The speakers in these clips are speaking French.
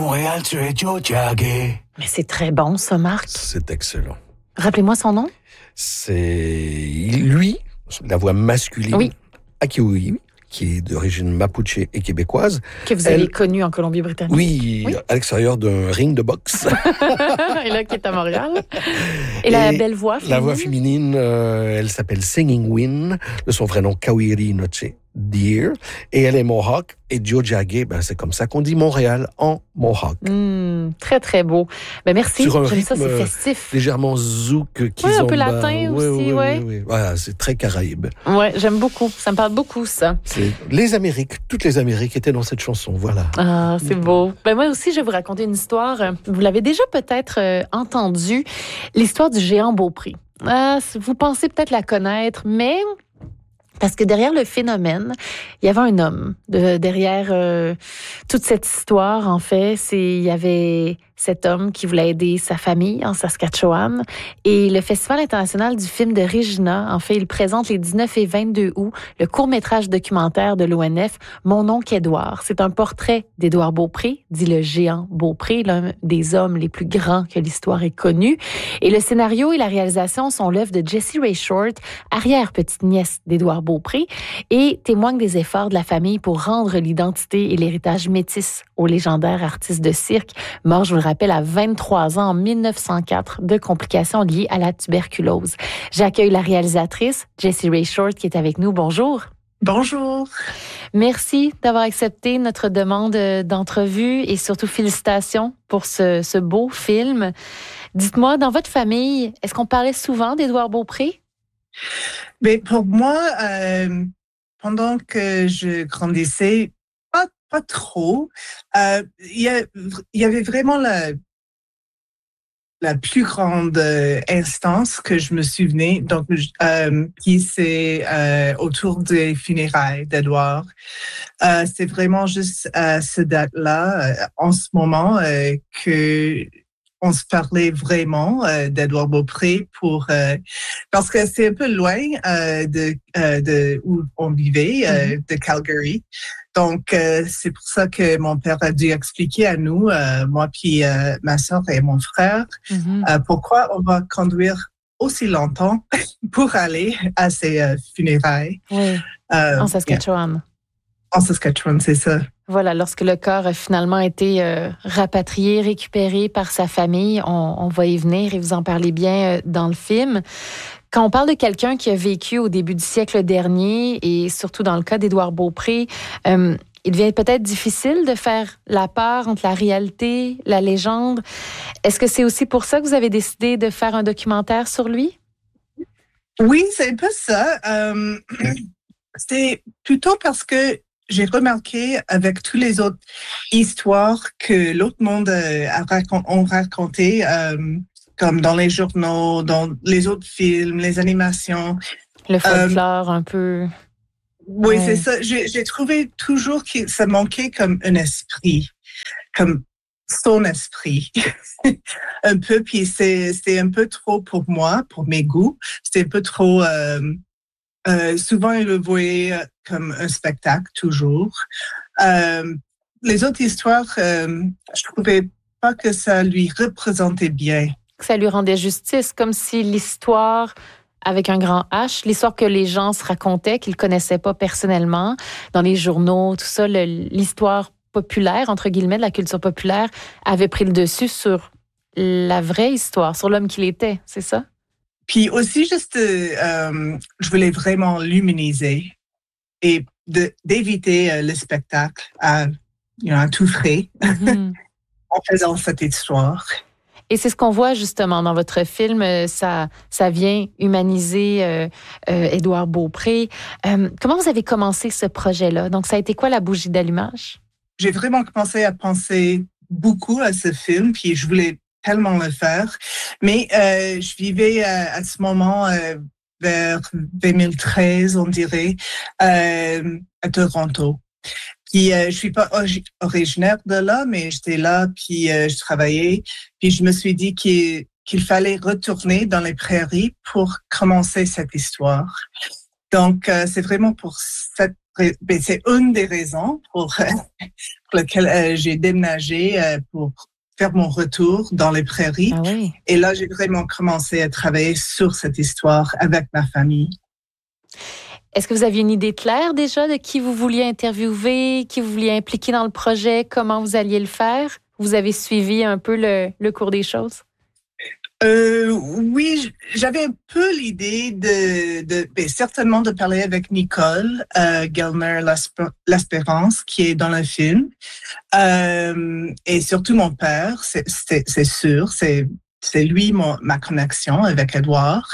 Montréal, tu es Joe Jagger. Mais c'est très bon, ça, Marc. C'est excellent. Rappelez-moi son nom. C'est lui, la voix masculine, Oui. Akiui, qui est d'origine mapuche et québécoise. Que vous avez connu en Colombie-Britannique. Oui, à l'extérieur d'un ring de boxe. Et là, qui est à Montréal. Et la belle voix féminine. La voix féminine, elle s'appelle Singing Wind, de son vrai nom Kawiri Noche Deer, et elle est Mohawk. Et Joe Jagger, c'est comme ça qu'on dit Montréal en Mohawk. Très, très beau. Merci, j'aime ça, c'est festif. Légèrement zouk, kizomba. Oui, un peu latin aussi, oui. Voilà, c'est très caraïbe. Oui, j'aime beaucoup. Ça me parle beaucoup, ça. C'est les Amériques, toutes les Amériques étaient dans cette chanson, voilà. Ah, c'est beau. Moi aussi, je vais vous raconter une histoire. Vous l'avez déjà peut-être entendue, l'histoire du géant Beaupré. Vous pensez peut-être la connaître, mais... Parce que derrière le phénomène, il y avait un homme. Derrière toute cette histoire, en fait, il y avait cet homme qui voulait aider sa famille en Saskatchewan. Et le Festival international du film de Regina, en fait, il présente les 19 et 22 août le court-métrage documentaire de l'ONF « Mon oncle Édouard ». C'est un portrait d'Édouard Beaupré, dit le géant Beaupré, l'un des hommes les plus grands que l'histoire ait connu. Et le scénario et la réalisation sont l'œuvre de Jessie Ray Short, arrière-petite-nièce d'Édouard Beaupré, et témoigne des efforts de la famille pour rendre l'identité et l'héritage métis au légendaire artiste de cirque, mort, je vous le rappelle, à 23 ans en 1904 de complications liées à la tuberculose. J'accueille la réalisatrice, Jessie Ray Short, qui est avec nous. Bonjour. Bonjour. Merci d'avoir accepté notre demande d'entrevue et surtout félicitations pour ce beau film. Dites-moi, dans votre famille, est-ce qu'on parlait souvent d'Édouard Beaupré? Mais pour moi, pendant que je grandissais, pas trop. Il y avait vraiment la plus grande instance que je me souvenais, donc qui c'est autour des funérailles d'Édouard. C'est vraiment juste à ce date-là, en ce moment, que on se parlait vraiment d'Édouard Beaupré parce que c'est un peu loin de où on vivait, de Calgary. Donc, c'est pour ça que mon père a dû expliquer à nous, moi puis ma sœur et mon frère, pourquoi on va conduire aussi longtemps pour aller à ces funérailles. Oui, en Saskatchewan. En Saskatchewan, c'est ça. Voilà, lorsque le corps a finalement été rapatrié, récupéré par sa famille, on va y venir et vous en parlez bien dans le film. Quand on parle de quelqu'un qui a vécu au début du siècle dernier, et surtout dans le cas d'Édouard Beaupré, il devient peut-être difficile de faire la part entre la réalité, la légende. Est-ce que c'est aussi pour ça que vous avez décidé de faire un documentaire sur lui? Oui, c'est un peu ça. C'est plutôt parce que j'ai remarqué avec toutes les autres histoires que l'autre monde ont raconté, comme dans les journaux, dans les autres films, les animations. Le folklore un peu. Oui, c'est ça. J'ai trouvé toujours que ça manquait comme un esprit, comme son esprit. Un peu, puis c'était un peu trop pour moi, pour mes goûts. C'était un peu trop... souvent, il le voyait comme un spectacle, toujours. Les autres histoires, je trouvais pas que ça lui représentait bien. Que ça lui rendait justice, comme si l'histoire, avec un grand H, l'histoire que les gens se racontaient, qu'ils connaissaient pas personnellement, dans les journaux, tout ça, l'histoire populaire, entre guillemets, de la culture populaire, avait pris le dessus sur la vraie histoire, sur l'homme qu'il était, c'est ça? Puis aussi, juste, je voulais vraiment l'humaniser et d'éviter le spectacle à tout frais en faisant cette histoire. Et c'est ce qu'on voit justement dans votre film, ça vient humaniser Édouard Beaupré. Comment vous avez commencé ce projet-là? Donc, ça a été quoi la bougie d'allumage? J'ai vraiment commencé à penser beaucoup à ce film, puis je voulais tellement le faire. Mais je vivais à ce moment vers 2013, on dirait, à Toronto. Puis je suis pas originaire de là, mais j'étais là, puis je travaillais. Puis je me suis dit qu'il fallait retourner dans les prairies pour commencer cette histoire. Donc c'est vraiment pour cette c'est une des raisons pour lesquelles j'ai déménagé pour faire mon retour dans les prairies. Ah oui. Et là, j'ai vraiment commencé à travailler sur cette histoire avec ma famille. Est-ce que vous aviez une idée claire déjà de qui vous vouliez interviewer, qui vous vouliez impliquer dans le projet, comment vous alliez le faire? Vous avez suivi un peu le cours des choses? Oui, j'avais un peu l'idée certainement de parler avec Nicole Gelner L'Espérance, qui est dans le film, et surtout mon père, c'est sûr, c'est lui ma connexion avec Édouard.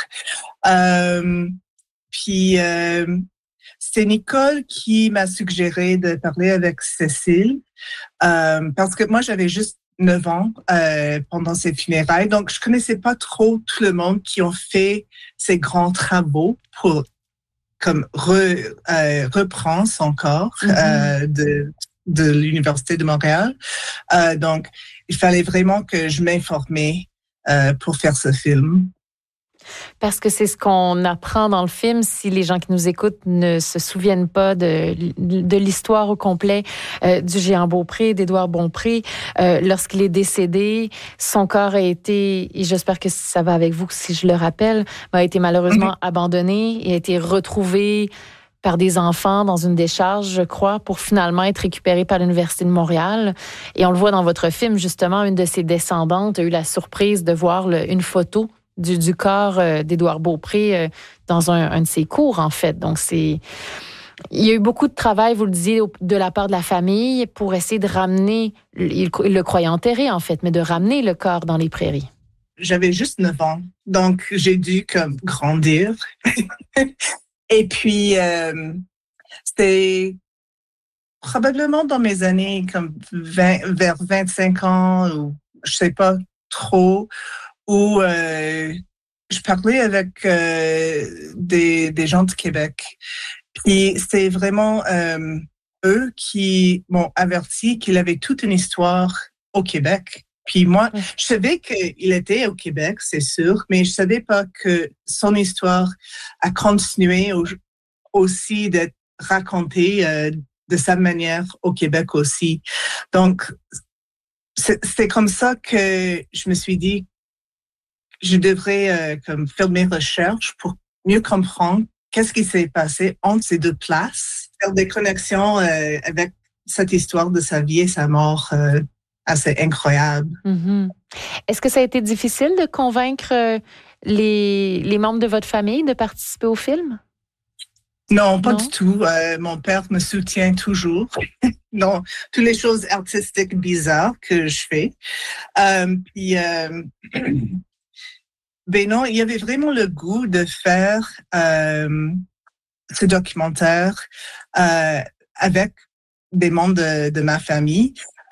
Puis c'est Nicole qui m'a suggéré de parler avec Cécile, parce que moi j'avais juste 9 ans pendant ses funérailles. Donc, je connaissais pas trop tout le monde qui ont fait ces grands travaux pour comme reprendre son corps de l'Université de Montréal. Donc, il fallait vraiment que je m'informais pour faire ce film. Parce que c'est ce qu'on apprend dans le film. Si les gens qui nous écoutent ne se souviennent pas de l'histoire au complet du géant Beaupré, d'Édouard Beaupré, lorsqu'il est décédé, son corps a été, et j'espère que ça va avec vous si je le rappelle, a été malheureusement abandonné et a été retrouvé par des enfants dans une décharge, je crois, pour finalement être récupéré par l'Université de Montréal. Et on le voit dans votre film, justement, une de ses descendantes a eu la surprise de voir une photo du corps d'Édouard Beaupré dans un de ses cours, en fait. Donc, il y a eu beaucoup de travail, vous le disiez, de la part de la famille pour essayer de ramener, il le croyait enterré, en fait, mais de ramener le corps dans les prairies. J'avais juste 9 ans, donc j'ai dû comme grandir. Et puis, c'était probablement dans mes années comme vers 25 ans, ou je sais pas trop, où je parlais avec des gens du Québec. Puis c'est vraiment eux qui m'ont averti qu'il avait toute une histoire au Québec. Puis moi, je savais qu'il était au Québec, c'est sûr, mais je savais pas que son histoire a continué aussi d'être racontée de sa manière au Québec aussi. Donc, c'est comme ça que je me suis dit je devrais comme faire mes recherches pour mieux comprendre qu'est-ce qui s'est passé entre ces deux places, faire des connexions avec cette histoire de sa vie et sa mort assez incroyable. Mm-hmm. Est-ce que ça a été difficile de convaincre les membres de votre famille de participer au film? Non, pas du tout. Mon père me soutient toujours. Non, toutes les choses artistiques bizarres que je fais. Puis ben non, il y avait vraiment le goût de faire ce documentaire avec des membres de ma famille.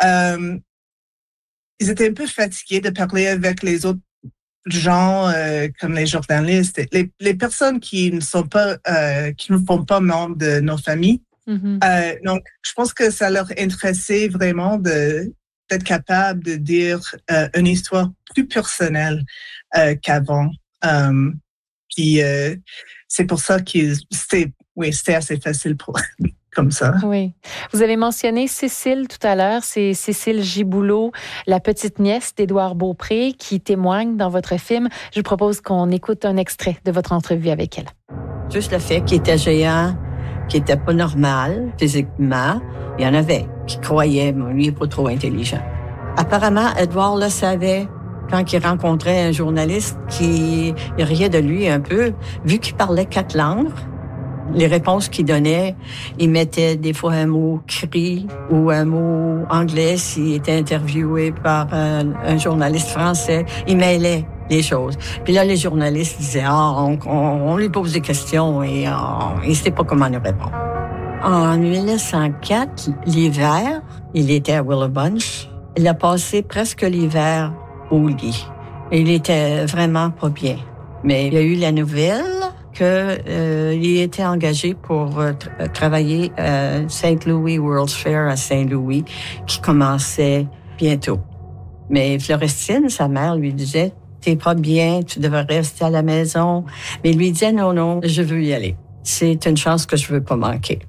Ils étaient un peu fatigués de parler avec les autres gens comme les journalistes, les personnes qui ne font pas membres de nos familles. Mm-hmm. Donc, je pense que ça leur intéressait vraiment d'être capable de dire une histoire plus personnelle qu'avant. Puis c'est pour ça que c'était assez facile pour comme ça. Oui. Vous avez mentionné Cécile tout à l'heure. C'est Cécile Giboulot, la petite nièce d'Édouard Beaupré, qui témoigne dans votre film. Je vous propose qu'on écoute un extrait de votre entrevue avec elle. Juste le fait qu'il était géant, qu'il était pas normal physiquement, il y en avait qui croyaient, mais lui, il n'est pas trop intelligent. Apparemment, Édouard le savait quand il rencontrait un journaliste qui riait de lui un peu, vu qu'il parlait 4 langues. Les réponses qu'il donnait, il mettait des fois un mot cri ou un mot anglais s'il était interviewé par un journaliste français. Il mêlait les choses. Puis là, les journalistes disaient, on lui pose des questions et il ne sait pas comment nous répondre. En 1904, l'hiver, il était à Willow Bunch. Il a passé presque l'hiver au lit. Il était vraiment pas bien. Mais il y a eu la nouvelle qu'il était engagé pour travailler à St. Louis World's Fair à Saint-Louis, qui commençait bientôt. Mais Florestine, sa mère, lui disait, t'es pas bien, tu devrais rester à la maison. Mais il lui disait, non, je veux y aller. C'est une chance que je veux pas manquer.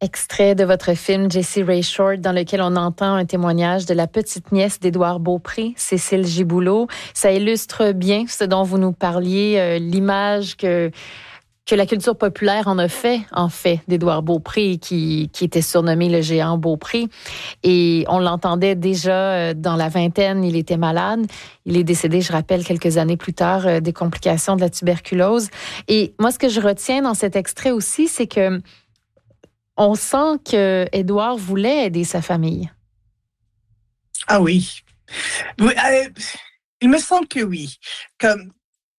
Extrait de votre film Jessie Ray Short, dans lequel on entend un témoignage de la petite nièce d'Édouard Beaupré, Cécile Giboulot. Ça illustre bien ce dont vous nous parliez, l'image que la culture populaire en fait, d'Édouard Beaupré, qui était surnommé le géant Beaupré. Et on l'entendait déjà dans la vingtaine, il était malade. Il est décédé, je rappelle, quelques années plus tard, des complications de la tuberculose. Et moi, ce que je retiens dans cet extrait aussi, c'est que on sent que Édouard voulait aider sa famille. Ah oui. Oui, il me semble que oui. Comme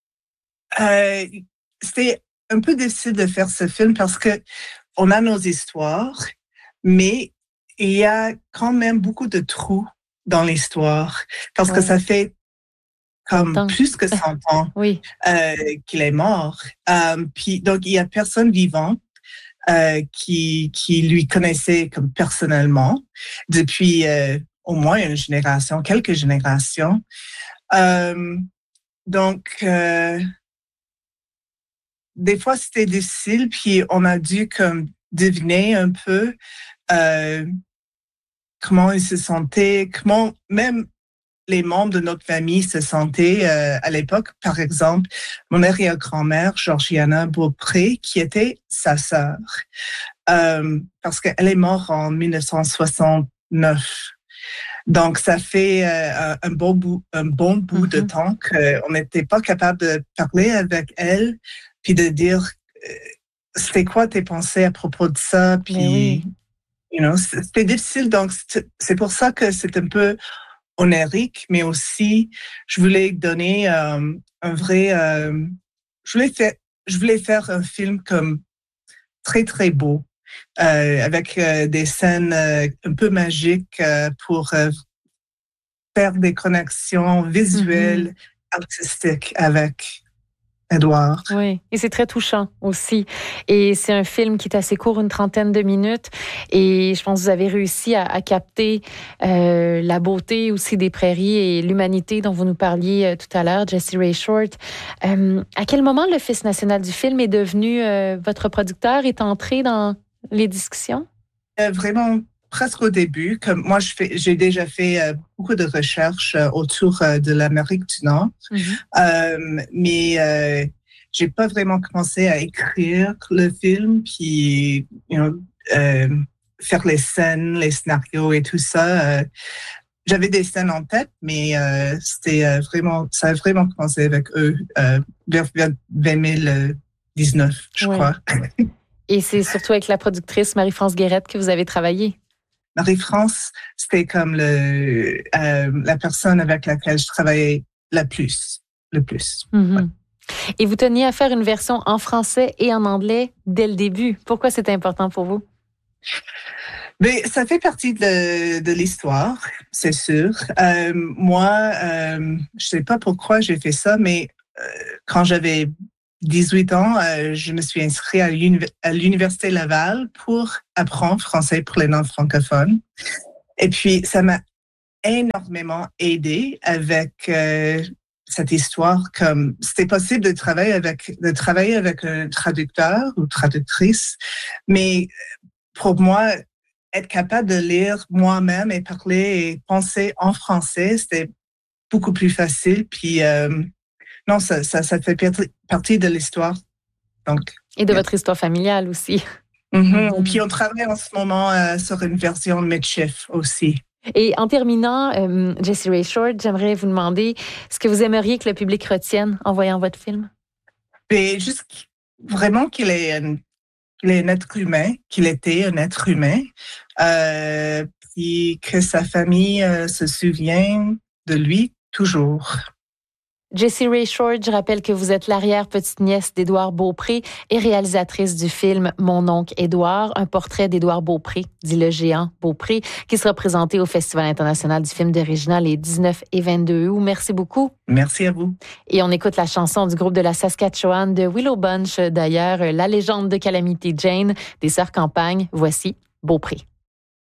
c'était un peu difficile de faire ce film parce que on a nos histoires, mais il y a quand même beaucoup de trous dans l'histoire parce que ça fait comme plus que 100 ans oui. Qu'il est mort. Puis donc il y a personne vivant qui lui connaissait comme personnellement depuis au moins une génération, quelques générations. Donc des fois c'était difficile, puis on a dû comme deviner un peu comment il se sentait, comment même les membres de notre famille se sentaient à l'époque. Par exemple, mon arrière-grand-mère, Georgiana Beaupré, qui était sa sœur, parce qu'elle est morte en 1969. Donc, ça fait un bon bout de temps qu'on n'était pas capable de parler avec elle, puis de dire c'était quoi tes pensées à propos de ça, puis c'était difficile. Donc, c'est pour ça que c'est un peu onirique, mais aussi, je voulais donner un vrai... je voulais faire un film comme très, très beau, avec des scènes un peu magiques pour faire des connexions visuelles, artistiques avec Édouard. Oui, et c'est très touchant aussi. Et c'est un film qui est assez court, une trentaine de minutes. Et je pense que vous avez réussi à capter la beauté aussi des prairies et l'humanité dont vous nous parliez tout à l'heure, Jessie Ray Short. À quel moment l'Office national du film est devenu votre producteur, est entré dans les discussions? Vraiment, presque au début. Comme moi, j'ai déjà fait beaucoup de recherches autour de l'Amérique du Nord, mais j'ai pas vraiment commencé à écrire le film, puis faire les scènes, les scénarios et tout ça. J'avais des scènes en tête, mais ça a vraiment commencé avec eux vers 2019, je crois. Et c'est surtout avec la productrice Marie-France Guérette que vous avez travaillé. Marie-France, c'était comme la personne avec laquelle je travaillais le plus. Ouais. Et vous teniez à faire une version en français et en anglais dès le début. Pourquoi c'était important pour vous? Mais ça fait partie de l'histoire, c'est sûr. Moi, je sais pas pourquoi j'ai fait ça, mais quand j'avais 18 ans, je me suis inscrite à l'Université Laval pour apprendre français pour les non-francophones. Et puis, ça m'a énormément aidé avec cette histoire. Comme c'était possible de travailler avec un traducteur ou traductrice, mais pour moi, être capable de lire moi-même et parler et penser en français, c'était beaucoup plus facile. Puis non, ça fait partie de l'histoire. Donc, et de votre histoire familiale aussi. Puis on travaille en ce moment sur une version Midship aussi. Et en terminant, Jessie Ray Short, j'aimerais vous demander ce que vous aimeriez que le public retienne en voyant votre film. Mais juste vraiment qu'il est un être humain, qu'il était un être humain, puis que sa famille se souvient de lui toujours. Jessie Ray Short, je rappelle que vous êtes l'arrière-petite-nièce d'Édouard Beaupré et réalisatrice du film Mon oncle Édouard, un portrait d'Édouard Beaupré, dit le géant Beaupré, qui sera présenté au Festival international du film d'Original les 19 et 22 août. Merci beaucoup. Merci à vous. Et on écoute la chanson du groupe de la Saskatchewan de Willow Bunch, d'ailleurs, la légende de Calamity Jane, des Sœurs Campagne. Voici Beaupré.